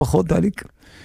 פחות דליק?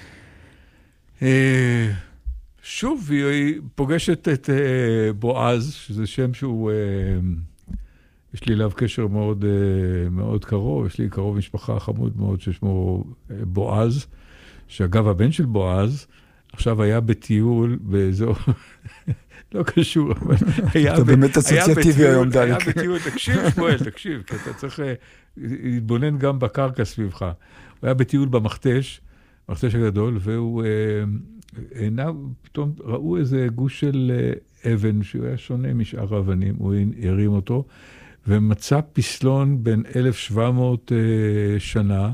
שוב, היא פוגשת את בועז, שזה שם שהוא, יש לי אליו קשר מאוד, מאוד קרוב, יש לי קרוב משפחה חמוד מאוד ששמו בועז, שאגב הבן של בועז, עכשיו היה בטיול באזור, לא קשור, אבל אתה באמת אסוציאטיבי היום, דליק. היה בטיול, תקשיב שמואל, תקשיב, כי אתה צריך להתבונן גם בקרקע סביבך. הוא היה בטיול במכתש, המכתש הגדול, והוא פתאום ראו איזה גוש של אבן, שהוא היה שונה משאר האבנים, הוא הרים אותו, ומצא פסלון בין 1,700 שנה,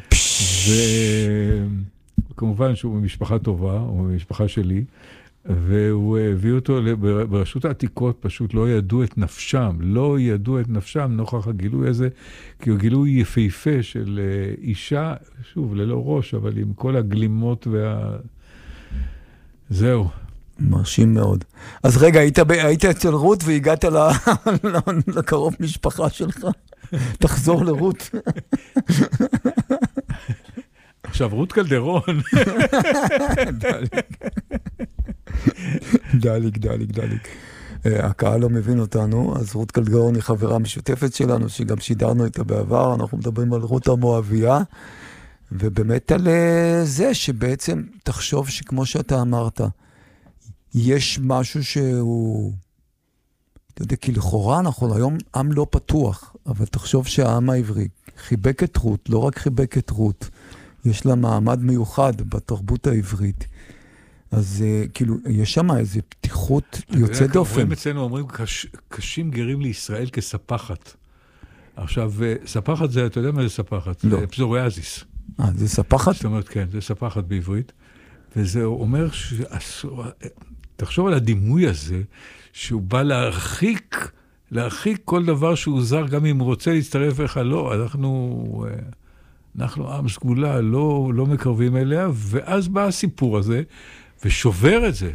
וכמובן שהוא ממשפחה טובה, הוא ממשפחה שלי, והוא הביא אותו ברשות העתיקות, פשוט לא ידעו את נפשם, נוכח הגילוי הזה, כי הוא גילוי יפהפה של אישה, שוב, ללא ראש, אבל עם כל הגלימות זהו. מרשים מאוד. אז רגע, היית אצל רות והגעת לקרוב משפחה שלך? תחזור לרות. עכשיו, רות קלדרון. דליק. הקהל לא מבין אותנו, אז רות קלדרון היא חברה משותפת שלנו, שגם שידרנו איתה בעבר, אנחנו מדברים על רות המואביה, ובאמת על זה שבעצם תחשוב שכמו שאתה אמרת, יש משהו שהוא, אתה יודע, כי לכאורה אנחנו היום עם לא פתוח, אבל תחשוב שהעם העברי חיבק את רות, לא רק חיבק את רות, יש לה מעמד מיוחד בתרבות העברית. אז כאילו, יש שם איזו פתיחות יוצא דופן. רואים אצלנו, אומרים, קשים גרים לישראל כספחת. עכשיו, ספחת זה, אתה יודע מה זה ספחת? לא. זה פזוריאזיס. זה ספחת? זאת אומרת, כן, זה ספחת בעברית. וזה אומר שאסור, תחשוב על הדימוי הזה, שהוא בא להרחיק כל דבר שהוא זר, גם אם הוא רוצה להצטרף לך, לא, אנחנו עם סגולה, לא מקרבים אליה, ואז בא הסיפור הזה, ושובר את זה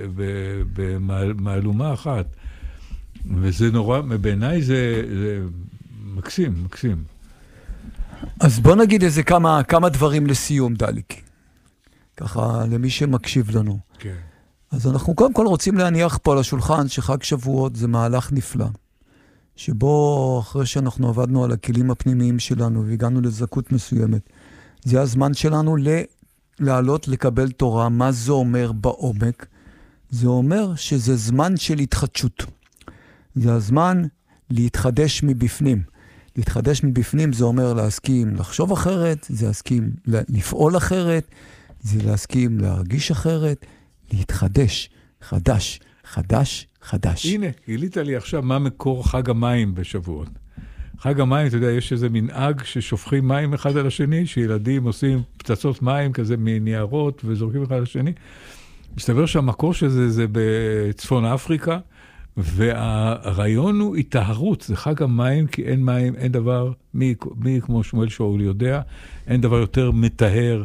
במעלומה אחת. וזה נורא, בעיניי זה מקסים. אז בוא נגיד איזה כמה דברים לסיום, דליק. ככה, למי שמקשיב לנו. כן. אז אנחנו קודם כל רוצים להניח פה על השולחן שחג שבועות זה מהלך נפלא. שבו אחרי שאנחנו עבדנו על הכלים הפנימיים שלנו והגענו לזכות מסוימת, זה הזמן שלנו לעלות לקבל תורה. מה זה אומר בעומק? זה אומר שזה זמן של התחדשות. זה הזמן להתחדש מבפנים. להתחדש מבפנים זה אומר להסכים לחשוב אחרת, זה להסכים לפעול אחרת, זה להסכים להרגיש אחרת, להתחדש, חדש. הנה, גילית לי עכשיו מה מקור חג המים בשבועות. חג המים, אתה יודע, יש איזה מנהג ששופכים מים אחד על השני, שילדים עושים פצצות מים כזה מניירות וזורקים אחד על השני. מסתבר שהמקור של זה בצפון אפריקה, והרעיון הוא התאהרות, זה חג המים, כי אין מים, אין דבר, מי כמו שמואל שאול יודע, אין דבר יותר מטהר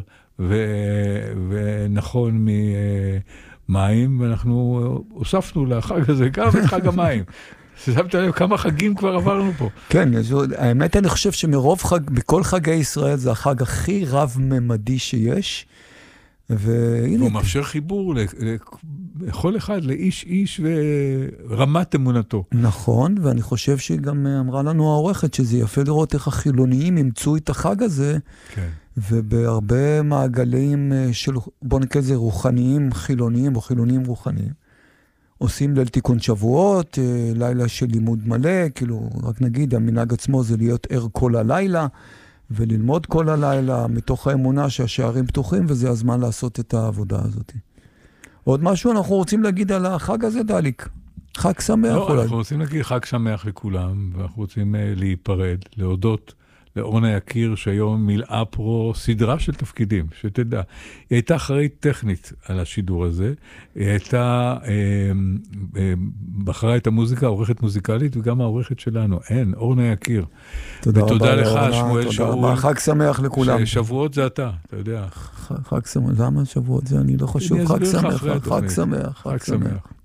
ונכון ממים, ואנחנו הוספנו לחג הזה גם את חג המים. שמת לב כמה חגים כבר עברנו פה. כן, האמת אני חושב בכל חגי ישראל זה החג הכי רב-ממדי שיש, והוא מאפשר חיבור לכל אחד, לאיש ורמת אמונתו. נכון, ואני חושב שגם אמרה לנו העורכת שזה יפה לראות איך החילוניים ימצאו את החג הזה, כן. ובהרבה מעגלים של, בוא נקרא זה רוחניים חילוניים או חילוניים רוחניים, עושים ליל תיקון שבועות, לילה של לימוד מלא, כאילו רק נגיד המנהג עצמו זה להיות ער כל הלילה, וללמוד כל הלילה מתוך האמונה שהשערים פתוחים, וזה הזמן לעשות את העבודה הזאת. עוד משהו אנחנו רוצים להגיד על החג הזה, דליק? חג שמח לא, אולי. אנחנו רוצים להגיד חג שמח לכולם, ואנחנו רוצים להיפרד, להודות לאורנה יקיר, שהיום מילאה פה סדרה של תפקידים, שתדע. היא הייתה אחראית טכנית על השידור הזה, היא הייתה, בחרה את המוזיקה, העורכת מוזיקלית, וגם העורכת שלנו. אורנה יקיר. תודה רבה. ותודה לך, שמואל שאול. חג שמח לכולם. שבועות זה אתה יודע. חג שמח, למה שבועות זה? אני לא חושב. חג שמח, חג שמח.